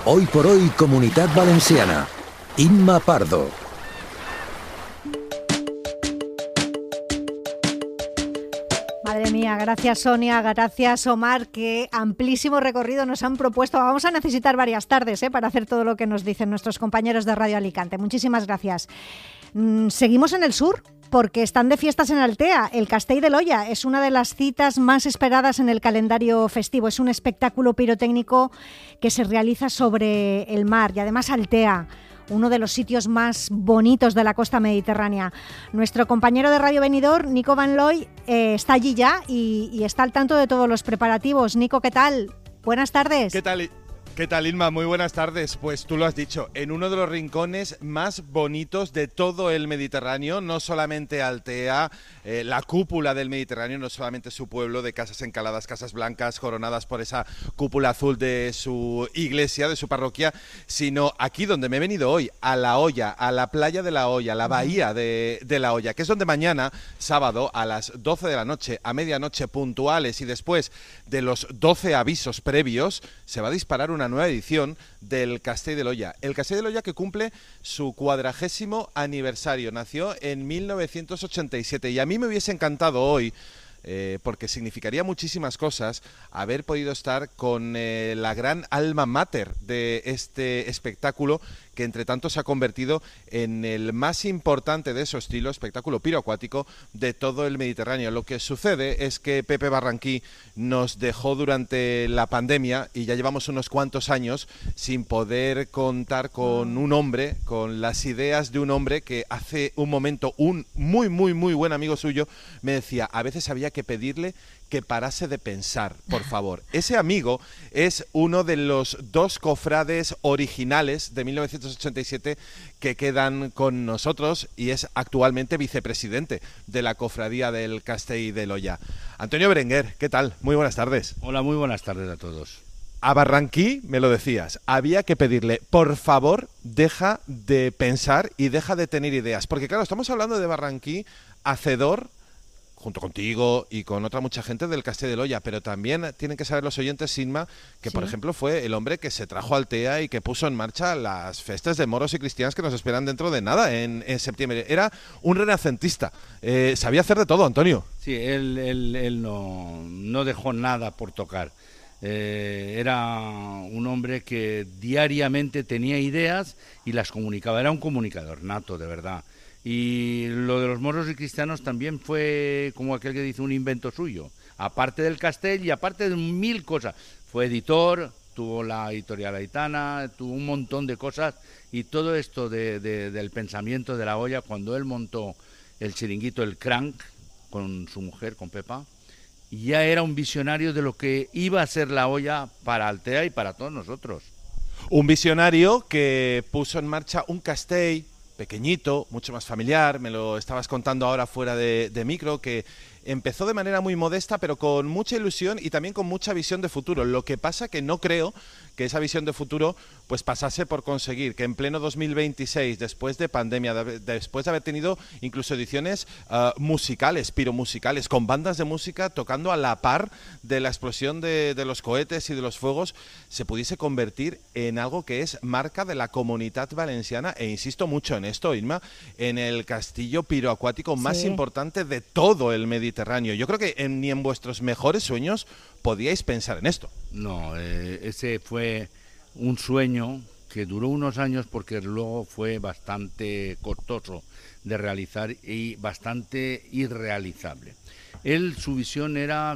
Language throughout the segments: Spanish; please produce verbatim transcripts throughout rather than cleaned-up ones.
Hoy por hoy, Comunitat Valenciana. Imma Pardo. Madre mía, gracias Sonia, gracias Omar, qué amplísimo recorrido nos han propuesto. Vamos a necesitar varias tardes ¿eh? para hacer todo lo que nos dicen nuestros compañeros de Radio Alicante. Muchísimas gracias. Mm, seguimos en el sur, porque están de fiestas en Altea. El Castell de l'Olla es una de las citas más esperadas en el calendario festivo. Es un espectáculo pirotécnico que se realiza sobre el mar y además Altea, uno de los sitios más bonitos de la costa mediterránea. Nuestro compañero de Radio Benidorm, Nico Van Looy, eh, está allí ya y, y está al tanto de todos los preparativos. Nico, ¿qué tal? Buenas tardes. ¿Qué tal? ¿Qué tal, Ilma? Muy buenas tardes. Pues tú lo has dicho, en uno de los rincones más bonitos de todo el Mediterráneo, no solamente Altea, eh, la cúpula del Mediterráneo, no solamente su pueblo de casas encaladas, casas blancas, coronadas por esa cúpula azul de su iglesia, de su parroquia, sino aquí donde me he venido hoy, a La Hoya, a la playa de La Hoya, la bahía de, de La Hoya, que es donde mañana, sábado, a las doce de la noche, a medianoche puntuales y después de los doce avisos previos, se va a disparar una nueva edición del Castell de l'Olla. El Castell de l'Olla que cumple su cuadragésimo aniversario. Nació en mil novecientos ochenta y siete y a mí me hubiese encantado hoy, eh, porque significaría muchísimas cosas, haber podido estar con eh, la gran alma mater de este espectáculo que entre tanto se ha convertido en el más importante de su estilo, espectáculo piroacuático de todo el Mediterráneo. Lo que sucede es que Pepe Barranquí nos dejó durante la pandemia y ya llevamos unos cuantos años sin poder contar con un hombre, con las ideas de un hombre que hace un momento un muy, muy, muy buen amigo suyo me decía, a veces había que pedirle que parase de pensar, por favor. Ese amigo es uno de los dos cofrades originales de mil novecientos ochenta y siete que quedan con nosotros y es actualmente vicepresidente de la cofradía del Castell de l'Olla. Antonio Berenguer, ¿qué tal? Muy buenas tardes. Hola, muy buenas tardes a todos. A Barranquí, me lo decías, había que pedirle, por favor, deja de pensar y deja de tener ideas. Porque claro, estamos hablando de Barranquí, hacedor, junto contigo y con otra mucha gente del Castell de l'Olla, pero también tienen que saber los oyentes, Sinma, que sí, por ejemplo fue el hombre que se trajo a Altea y que puso en marcha las festas de moros y cristianos que nos esperan dentro de nada, en, en septiembre. Era un renacentista, eh, sabía hacer de todo, Antonio. Sí, él, él, él no, no dejó nada por tocar. Eh, era un hombre que diariamente tenía ideas y las comunicaba, era un comunicador nato, de verdad. Y lo de los moros y cristianos también fue, como aquel que dice, un invento suyo, aparte del Castell y aparte de mil cosas. Fue editor, tuvo la editorial Aitana, tuvo un montón de cosas, y todo esto de, de, del pensamiento de La Hoya, cuando él montó el chiringuito, el Crank, con su mujer, con Pepa, ya era un visionario de lo que iba a ser La Hoya para Altea y para todos nosotros. Un visionario que puso en marcha un Castell pequeñito, mucho más familiar, me lo estabas contando ahora fuera de, de micro, que empezó de manera muy modesta, pero con mucha ilusión y también con mucha visión de futuro. Lo que pasa que no creo que esa visión de futuro pues pasase por conseguir que en pleno dos mil veintiséis, después de pandemia, de, después de haber tenido incluso ediciones uh, musicales, piromusicales, con bandas de música tocando a la par de la explosión de, de los cohetes y de los fuegos, se pudiese convertir en algo que es marca de la Comunitat Valenciana, e insisto mucho en esto, Irma, en el castillo piroacuático más sí. importante de todo el Mediterráneo. Yo creo que en, ni en vuestros mejores sueños podíais pensar en esto. No, eh, ese fue un sueño que duró unos años porque luego fue bastante costoso de realizar y bastante irrealizable. Él, su visión era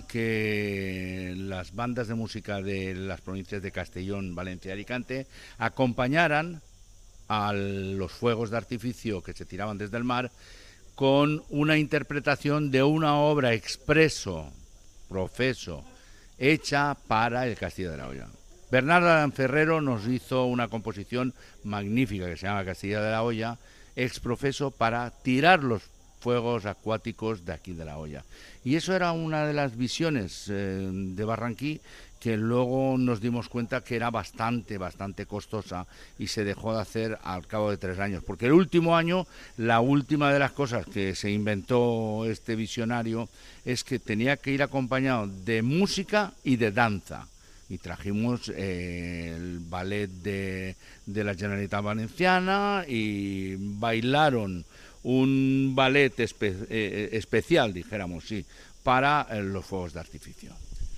que las bandas de música de las provincias de Castellón, Valencia y Alicante acompañaran a los fuegos de artificio que se tiraban desde el mar con una interpretación de una obra expreso, profeso, hecha para el Castillo de la Hoya. Bernardo Aranferrero nos hizo una composición magnífica que se llama Castillo de la Hoya, exprofeso para tirar los fuegos acuáticos de aquí de la Hoya. Y eso era una de las visiones eh, de Barranquí, que luego nos dimos cuenta que era bastante, bastante costosa y se dejó de hacer al cabo de tres años. Porque el último año, la última de las cosas que se inventó este visionario es que tenía que ir acompañado de música y de danza. y trajimos eh, el ballet de, de la Generalitat Valenciana y bailaron un ballet espe eh, especial, dijéramos, sí, para eh, los fuegos de artificio.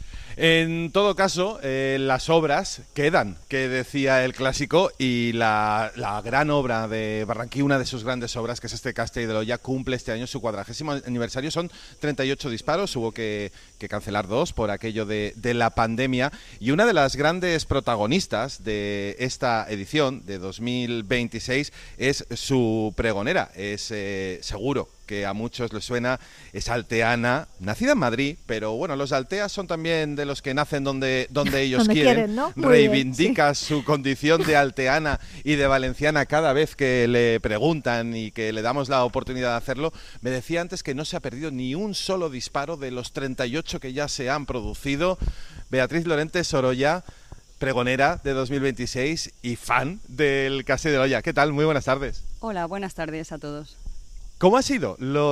En todo caso, eh, las obras quedan, que decía el clásico, y la, la gran obra de Barranquí, una de sus grandes obras, que es este Castell de l'Olla, cumple este año su cuadragésimo aniversario. Son treinta y ocho disparos, hubo que, que cancelar dos por aquello de, de la pandemia, y una de las grandes protagonistas de esta edición de dos mil veintiséis es su pregonera, es eh, seguro que a muchos les suena, es alteana, nacida en Madrid, pero bueno, los alteas son también de los que nacen donde, donde ellos donde quieren, quieren, ¿no? reivindica bien, sí. su condición de alteana y de valenciana cada vez que le preguntan y que le damos la oportunidad de hacerlo. Me decía antes que no se ha perdido ni un solo disparo de los treinta y ocho que ya se han producido. Beatriz Lorente Sorolla, pregonera de dos mil veintiséis y fan del Castell de l'Olla. ¿Qué tal? Muy buenas tardes. Hola, buenas tardes a todos. ¿Cómo ha sido lo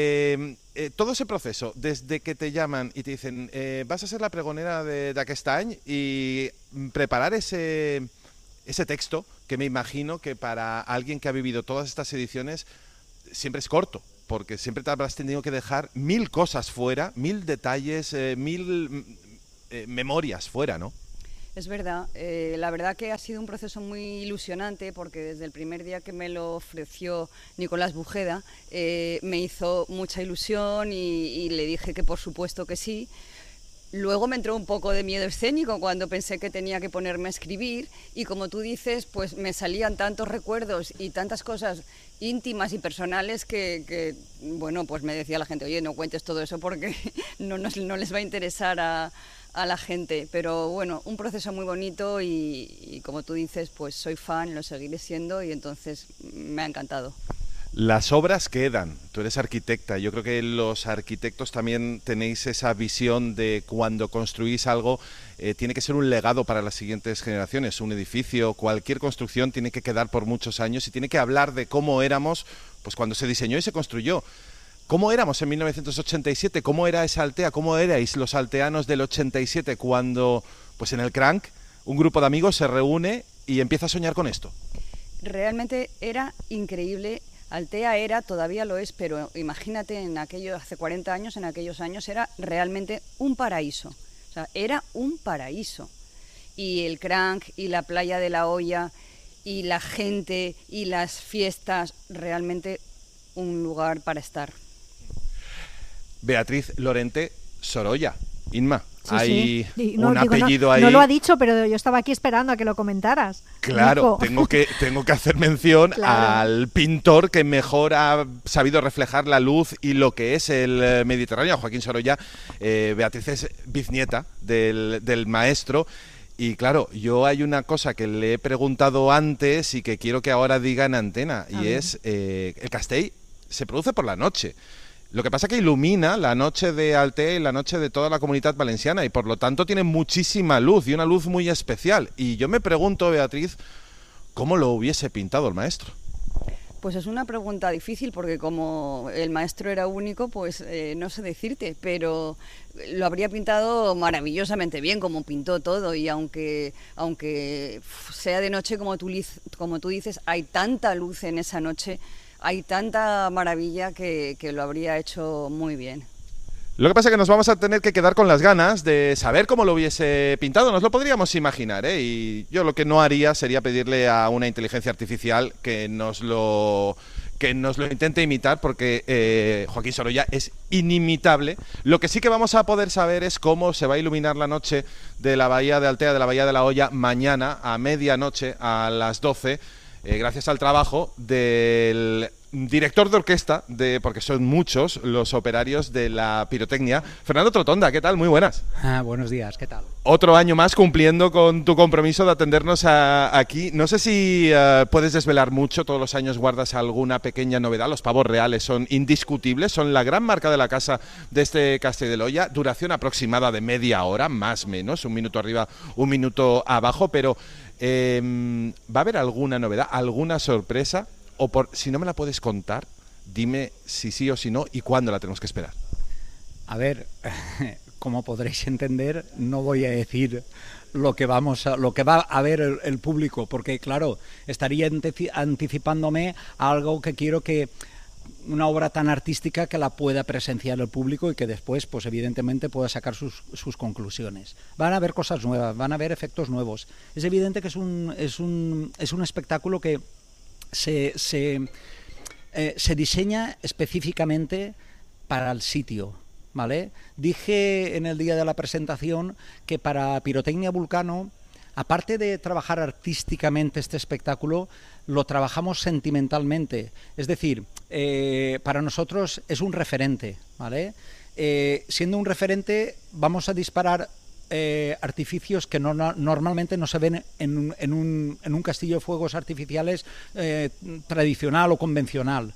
de eh, todo ese proceso, desde que te llaman y te dicen eh, vas a ser la pregonera de, de aquest any, y preparar ese, ese texto, que me imagino que para alguien que ha vivido todas estas ediciones siempre es corto, porque siempre te habrás tenido que dejar mil cosas fuera, mil detalles, eh, mil eh, memorias fuera, ¿no? Es verdad, eh, la verdad que ha sido un proceso muy ilusionante, porque desde el primer día que me lo ofreció Nicolás Bujeda eh, me hizo mucha ilusión y, y le dije que por supuesto que sí. Luego me entró un poco de miedo escénico cuando pensé que tenía que ponerme a escribir, y como tú dices, pues me salían tantos recuerdos y tantas cosas íntimas y personales que, que bueno, pues me decía la gente, oye, no cuentes todo eso porque no, nos, no les va a interesar a... a la gente, pero bueno, un proceso muy bonito y, y como tú dices, pues soy fan, lo seguiré siendo, y entonces me ha encantado. Las obras quedan, tú eres arquitecta, yo creo que los arquitectos también tenéis esa visión de cuando construís algo, eh, tiene que ser un legado para las siguientes generaciones, un edificio, cualquier construcción tiene que quedar por muchos años y tiene que hablar de cómo éramos pues cuando se diseñó y se construyó. ¿Cómo éramos en mil novecientos ochenta y siete? ¿Cómo era esa altea? ¿Cómo erais los alteanos del ochenta y siete cuando, pues en el Cranc, un grupo de amigos se reúne y empieza a soñar con esto? Realmente era increíble. Altea era, todavía lo es, pero imagínate, en aquello, hace cuarenta años, en aquellos años, era realmente un paraíso. O sea, era un paraíso. Y el Cranc, y la playa de la Olla, y la gente, y las fiestas, realmente un lugar para estar. Beatriz Lorente Sorolla, Inma, Sí, hay sí. No, un digo, apellido no, ahí. No lo ha dicho, pero yo estaba aquí esperando a que lo comentaras. Claro, Nico. tengo que, tengo que hacer mención Claro. al pintor que mejor ha sabido reflejar la luz y lo que es el Mediterráneo, Joaquín Sorolla. Eh, Beatriz es bisnieta del, del maestro. Y claro, yo hay una cosa que le he preguntado antes y que quiero que ahora diga en antena, A y ver. es, eh, el Castell se produce por la noche. Lo que pasa es que ilumina la noche de Altea y la noche de toda la Comunitat Valenciana, y por lo tanto tiene muchísima luz y una luz muy especial. Y yo me pregunto, Beatriz, ¿cómo lo hubiese pintado el maestro? Pues es una pregunta difícil, porque como el maestro era único, pues eh, no sé decirte, pero lo habría pintado maravillosamente bien, como pintó todo, y aunque aunque sea de noche, como tú, como tú dices, hay tanta luz en esa noche, hay tanta maravilla que, que lo habría hecho muy bien. Lo que pasa es que nos vamos a tener que quedar con las ganas de saber cómo lo hubiese pintado. Nos lo podríamos imaginar, ¿eh? Y yo lo que no haría sería pedirle a una inteligencia artificial que nos lo, que nos lo intente imitar, porque eh, Joaquín Sorolla es inimitable. Lo que sí que vamos a poder saber es cómo se va a iluminar la noche de la Bahía de Altea, de la Bahía de la Olla, mañana a medianoche, a las doce, eh, gracias al trabajo del director de orquesta, de, porque son muchos los operarios de la pirotecnia, Fernando Trotonda. ¿Qué tal? Muy buenas. Ah, buenos días, ¿qué tal? Otro año más cumpliendo con tu compromiso de atendernos a, aquí. No sé si uh, puedes desvelar mucho, todos los años guardas alguna pequeña novedad. Los pavos reales son indiscutibles, son la gran marca de la casa de este Castell de l'Olla. Duración aproximada de media hora, más o menos, un minuto arriba, un minuto abajo, pero eh, ¿va a haber alguna novedad, alguna sorpresa? O por, si no me la puedes contar, dime si sí o si no y cuándo la tenemos que esperar. A ver, como podréis entender, no voy a decir lo que vamos a, lo que va a ver el, el público, porque claro, estaría anticipándome a algo que quiero que una obra tan artística que la pueda presenciar el público y que después, pues evidentemente, pueda sacar sus, sus conclusiones. Van a haber cosas nuevas, van a haber efectos nuevos. Es evidente que es un, es un, es un espectáculo que se, se, eh, se diseña específicamente para el sitio, ¿vale? Dije en el día de la presentación que para Pirotecnia Vulcano, aparte de trabajar artísticamente este espectáculo, lo trabajamos sentimentalmente. Es decir, eh, para nosotros es un referente, ¿vale? Eh, siendo un referente, vamos a disparar eh, artificios que no, no, normalmente no se ven en un, en, un, en un castillo de fuegos artificiales eh, tradicional o convencional.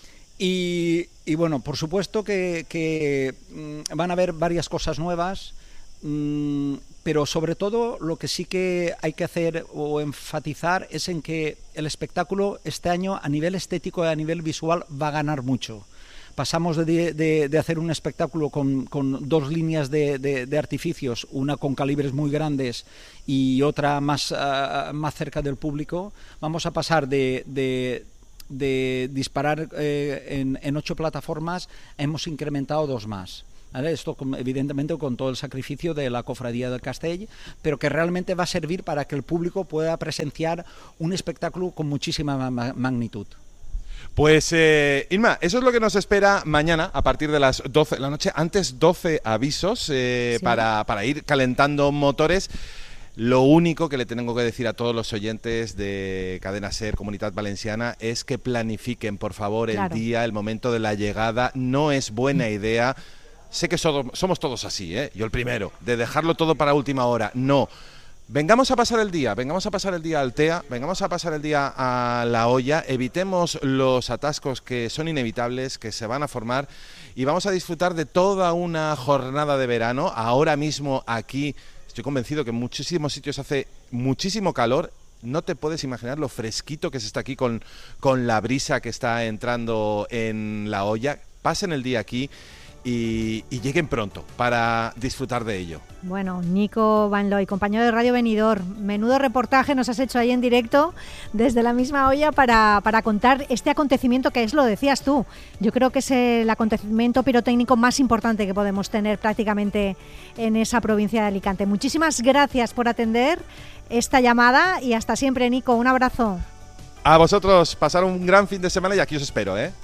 Y, y bueno, por supuesto que, que mmm, van a haber varias cosas nuevas, mmm, pero sobre todo lo que sí que hay que hacer o enfatizar es en que el espectáculo este año a nivel estético y a nivel visual va a ganar mucho. Pasamos de, de, de hacer un espectáculo con, con dos líneas de, de, de artificios, una con calibres muy grandes y otra más, uh, más cerca del público. Vamos a pasar de, de, de disparar eh, en, en ocho plataformas, hemos incrementado dos más. ¿Vale? Esto evidentemente con todo el sacrificio de la Cofradía del Castell, pero que realmente va a servir para que el público pueda presenciar un espectáculo con muchísima ma magnitud. Pues eh, Inma, eso es lo que nos espera mañana a partir de las doce de la noche. Antes doce avisos eh, sí. para, para ir calentando motores. Lo único que le tengo que decir a todos los oyentes de Cadena SER, Comunitat Valenciana, es que planifiquen, por favor, el claro. día, el momento de la llegada. No es buena idea. Sé que somos todos así, ¿eh? Yo el primero, de dejarlo todo para última hora. No. Vengamos a pasar el día, vengamos a pasar el día a Altea, vengamos a pasar el día a La Hoya, evitemos los atascos que son inevitables, que se van a formar, y vamos a disfrutar de toda una jornada de verano. Ahora mismo aquí estoy convencido que en muchísimos sitios hace muchísimo calor. No te puedes imaginar lo fresquito que se está aquí con, con la brisa que está entrando en La Hoya. Pasen el día aquí. Y, y lleguen pronto para disfrutar de ello. Bueno, Nico Van Looy, compañero de Radio Benidorm, menudo reportaje nos has hecho ahí en directo desde la misma olla para, para contar este acontecimiento que es, lo decías tú, yo creo que es el acontecimiento pirotécnico más importante que podemos tener prácticamente en esa provincia de Alicante. Muchísimas gracias por atender esta llamada y hasta siempre, Nico, un abrazo. A vosotros, pasar un gran fin de semana y aquí os espero, ¿eh?